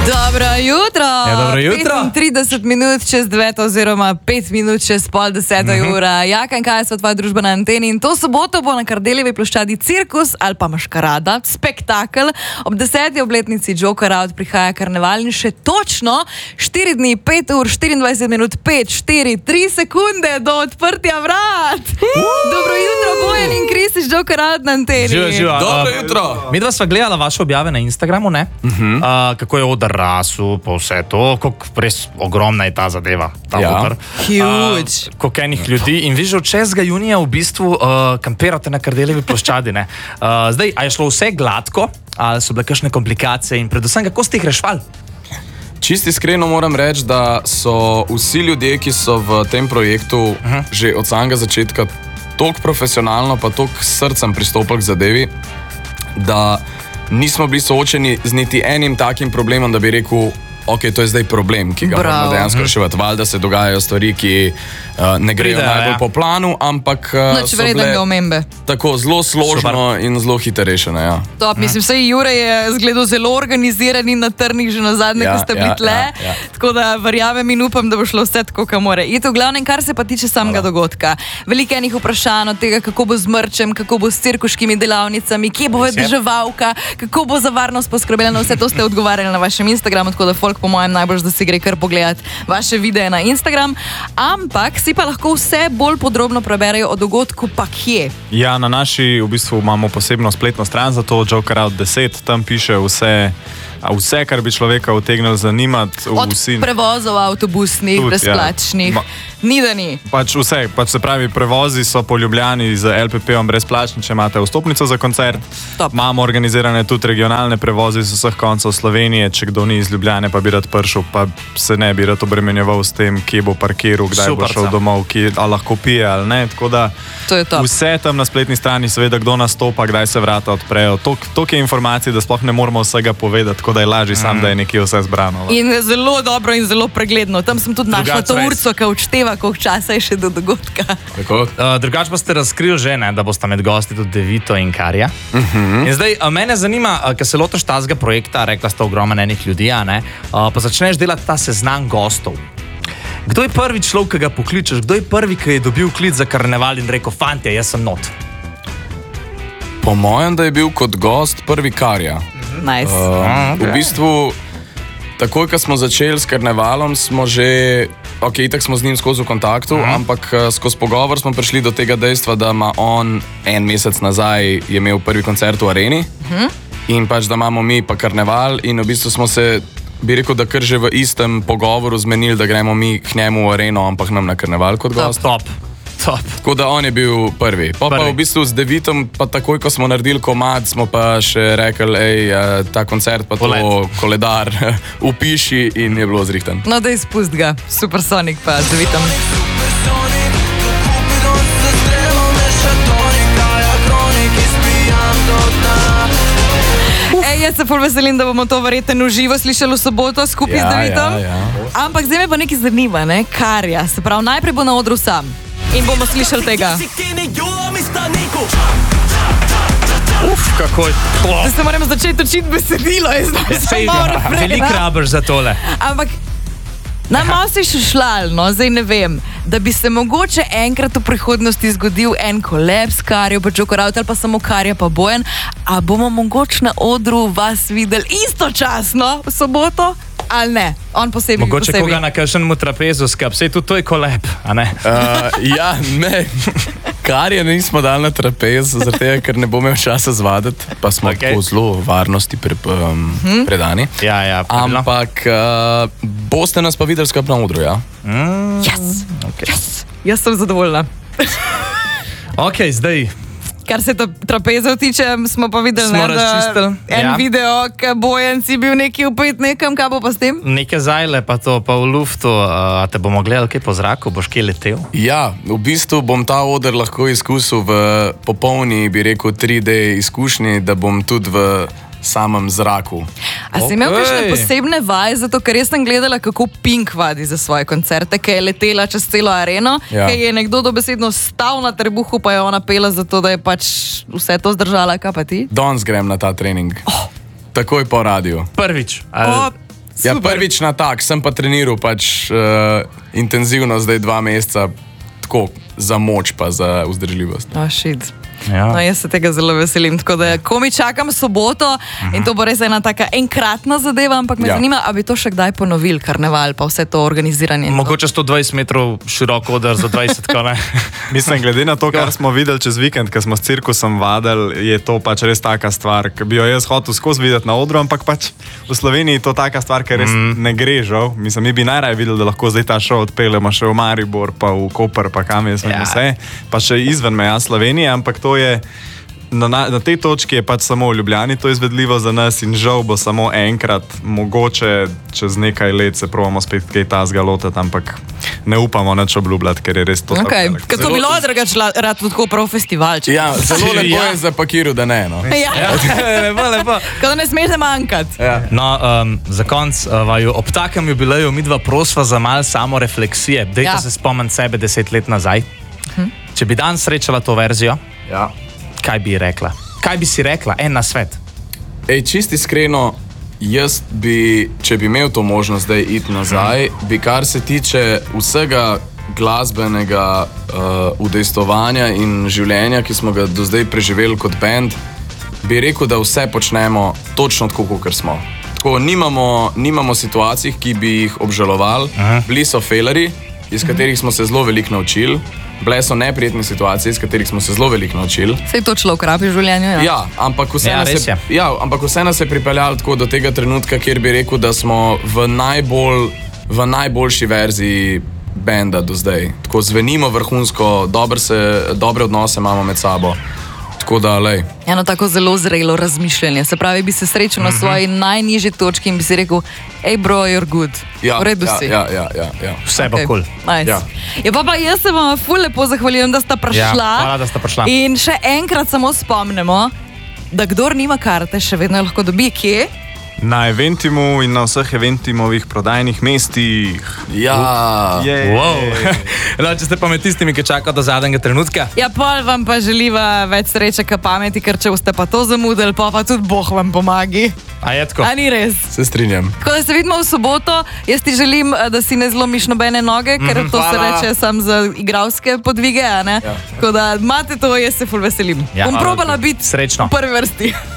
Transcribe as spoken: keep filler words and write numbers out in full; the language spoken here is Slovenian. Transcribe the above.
Dobro jutro. Ja, dobro jutro. trideset minut čez devet oziroma pet minut čez pol deseta mm -hmm. ura. Jaka in kaj so tvoja družba na anteni in to soboto bo na Kardeljevi ploščadi cirkus ali pa maškarada, spektakel. Ob deseti obletnici Joker Out prihaja karneval in še točno štiri dni, pet ur, štiriindvajset minut, pet, štiri, tri sekunde do odprtja vrat. Uh! Dobro jutro, Bojan in Kris iz Joker Out na anteni. Živa, živa. Dobro jutro. Mi dva sva gledala vaše objave na Instagramu, ne? Uh -huh. uh, kako je odr rasu, pa vse to, kako res ogromna je ta zadeva. Ta ja. odr. Huge. Uh, koliko enih ljudi. In vi že od šestega junija v bistvu uh, kampirate na Kardeljevi ploščadi, ne? Uh, zdaj, a je šlo vse gladko, ali so bile kakšne komplikacije in predvsem, kako ste jih rešvali? Čisto iskreno moram reči, da so vsi ljudje, ki so v tem projektu uh -huh. že od samega začetka toliko profesionalno pa toliko srcem pristopili k zadevi, da nismo bili soočeni z niti enim takim problemom, da bi rekel, ok, to je zdaj problem, ki ga moramo dejansko reševati. Valjda se dogajajo stvari, ki uh, ne grejo Pride, najbolj ja. po planu, ampak uh, Noč so vrednega bile omembe. tako zelo složno Super. in zelo hitro rešene. Ja. Top, mislim, sej Jure je zgledal zelo organiziran in na trnih že na zadnje, Ja, ko ste ja, bili tle. ja, ja. Tako da verjamem in upam, da bo šlo vse tako, kako mora. In to v glavnem, kar se pa tiče samega dogodka. Veliko enih vprašanj od tega, kako bo z mrčem, kako bo s cirkuškimi delavnicami, kje bo vedeževalka, kako bo za varnost poskrbela, na vse to ste odgovarjali na vašem Instagramu, tako da folk po mojem najbolj, da si gre kar pogledati vaše videe na Instagram. Ampak si pa lahko vse bolj podrobno preberejo o dogodku, pa kje. Ja, na naši v bistvu imamo posebno spletno stran za to, Joker Out deset, tam piše vse, vse kar bi človeka utegnilo zanimati. Od vsi, prevozov avtobusnih, Tudi, brezplačnih, ja. ni da ni. pač vse, pač se pravi, prevozi so po Ljubljani z el pe pe-om brezplačni, če imate vstopnico za koncert. Top. Imamo organizirane tudi regionalne prevoze z vseh koncev Slovenije, če kdo ni iz Ljubljane, pa bi rad prišel, pa se ne bi rad obremenjeval s tem, kje bo parkiral, kdaj Super, bo šel sam. domov, kje, ali lahko pije ali ne. Tako da To je top. vse tam na spletni strani, seveda, kdo nastopa, kdaj se vrata odprejo. Toliko je informacij, da sploh ne moramo vsega povedati, tako da je lažje mm. sam, da je nekje vse zbrano. In zelo dobro in zelo pregledno. Tam sem tudi našla Drugače to res. urco, ki odšteva, koliko časa je še do dogodka. Tako? Uh, drugače pa ste razkrili že, ne, da boste med gosti tudi Devito in Karja. Uh -huh. In zdaj, uh, mene zanima, uh, ker se lotiš tazga projekta, rekla ste ogromno enih ljudi, a ne, uh, pa začneš delati ta seznam gostov. Kdo je prvi človek, ki ga pokličeš? Kdo je prvi, ki je dobil klic za karneval in rekel, fantje, jaz sem not? Po mojem, da je bil kot gost prvi Karja. Nice. Uh, okay. V bistvu, takoj, ko smo začeli s karnevalom, smo že, ok, tako smo z njim skozi v kontaktu, uh -huh. ampak uh, skozi pogovor smo prišli do tega dejstva, da ima on en mesec nazaj je imel prvi koncert v Areni uh -huh. in pač, da imamo mi pa karneval in v bistvu smo se, bi rekel, da kar že v istem pogovoru zmenili, da gremo mi k njemu v Areno, ampak nam na karneval kot gost. Top, top. Tako da on je bil prvi. Pa, Prvi. pa v bistvu z Devitom, pa takoj, ko smo naredili komad, smo pa še rekli, ej, ta koncert, pa to Polet. koledar upiši in je bilo zrihten. No, da izpust ga. Supersonik pa z Devitom. Ej, jaz se ful veselim, da bomo to verjetno v živo slišali v soboto skupaj Ja, z Devitom. ja, ja. Ampak zdaj me pa nekaj zanima, ne? Karja. Se pravi, najprej bo na odru sam in bomo slišali tega. Uf, kako je to. Zdaj se moram začeti učiti besedilo, jaz znam samo refren, Veliko a? rabiš za tole. Ampak nam malo si šušljal, no, zdaj ne vem, da bi se mogoče enkrat v prihodnosti zgodil en kolab s Karjo, pa Joker Out ali pa samo Karja pa Bojan, a bomo mogoče na odru vas videli istočasno v soboto ali ne? On posebej. Mogoče posebej. koga na kakšnem trapezu skap, sej tudi to je kolep, a ne? Uh, ja, ne. Kar je nismo dali na trapez, zato ker ne bomo imeli časa zvaditi, pa smo Okay. okay. zelo varnosti pre, um, hmm. predani. Ja, ja, pravilno. Ampak uh, boste nas pa videli skupaj na odru, ja? Mm, Yes. okay. Yes. Jaz sem zadovoljna. Ok, zdaj. Kar se ta trapezov tiče, smo pa videli, Smo ne, da razčistili, en ja. video, ki Bojan si bil neki upet nekam, kaj bo pa s tem? Neke zajle, pa to, pa v luftu, a te bomo gledali kaj po zraku, boš kje letel? Ja, v bistvu bom ta oder lahko izkusil v popolni, bi rekel, tri D izkušnji, da bom tudi v samem zraku. A si imel Okej. kakšne posebne vaje, zato ker jaz sem gledala, kako Pink vadi za svoje koncerte, ki je letela čez celo areno, Ja. ki je nekdo dobesedno stal na trebuhu, pa je ona pela zato, da je pač vse to zdržala, kaj pa ti? Danes grem na ta trening. Oh. Takoj po radiju. Prvič. O, Ali, Ja, prvič na tak, sem pa treniral pač uh, intenzivno zdaj dva meseca, tako za moč pa za vzdržljivost. Oh, shit. Ja. No, jaz se tega zelo veselim, tako da ko mi čakam soboto in to bo res ena taka enkratna zadeva, ampak me Ja. zanima, a bi to še kdaj ponovil, karneval, pa vse to organiziranje. in to. Mogoče sto dvajset metrov širok odr za dvajset kone. Mislim, glede na to, kar smo videli čez vikend, ko smo s cirkusom vadili, je to pač res taka stvar, ki bi jo jaz hotel skozi videti na odru, ampak pač v Sloveniji je to taka stvar, ki res mm. ne gre, žal. Mislim, mi bi najraje videli, da lahko zdaj ta šov odpeljemo še v Maribor, pa v Koper, pa kam jaz vem Ja. vse, pa še izven meja Slovenije, ampak to je. Na, na, na tej točki je pač samo v Ljubljani to izvedljivo za nas in žal bo samo enkrat, mogoče čez nekaj let se probamo spet kaj tazga lotiti, ampak ne upamo nič obljubljati, ker je res to. Okay. tako velik. Ker to bilo drugače rad tako prav festival. če- Ja, zelo lepo Ja. je zapakiral, da ne. No. Ja. lepo, lepo. Kot da ne smeš manjkati. Ja. No, um, za konc uh, vaju ob takem jubileju midva prosva za malo samo refleksije. Dajte Ja. ja. se spomniti sebe deset let nazaj. Hm. Če bi danes srečala to verzijo, Ja. kaj bi ji rekla? Kaj bi si rekla? En na svet. Ej, čist iskreno, jaz bi, če bi imel to možnost zdaj iti nazaj, bi kar se tiče vsega glasbenega uh, udejstvovanja in življenja, ki smo ga do zdaj preživeli kot band, bi rekel, da vse počnemo točno tako, kot smo. Tako, nimamo, nimamo situacij, ki bi jih obžalovali, bili so faileri, iz katerih smo se zelo veliko naučili, bile so neprijetne situacije, iz katerih smo se zelo veliko naučili. Sej to človek rabi v življenju. Ja. Ja, ampak vse, Ja, nas res je, je. ja, ampak vse nas je pripeljalo tako do tega trenutka, kjer bi rekel, da smo v, najbolj, v najboljši verziji benda do zdaj. Tako zvenimo vrhunsko, dober se, dobre odnose imamo med sabo. Tako da, lej. Eno tako zelo zrelo razmišljanje. Se pravi, bi se srečal na svoji najnižji točki in bi si rekel, hej bro, you're good. Ja, v redu ja, si. ja, ja, ja, ja. Vse bo kul. Nice. Ja. Ja, pa, pa jaz se vam ful lepo zahvaljujem, da sta prišla. Ja, hvala, da sta prišla. In še enkrat samo spomnimo, da kdor nima karte, še vedno jo lahko dobi. Kje? Na Eventimu in na vseh Eventimovih prodajnih mestih. Ja. Jej. Wow. No, če ste pa med tistimi, ki čakajo do zadnjega trenutka. Ja, pol vam pa želiva več sreče, ka pameti, ker če boste pa to zamudili, pa pa tudi Bog vam pomagi. A je tako? A ni res? Se strinjam. Tako da se vidimo v soboto. Jaz ti želim, da si ne zlomiš nobene noge, ker to se hvala. reče sam za igralske podvige. a ne? Tako da imate to, jaz se ful veselim. Ja, Bom hvala probala ti. biti Srečno. v prvi vrsti.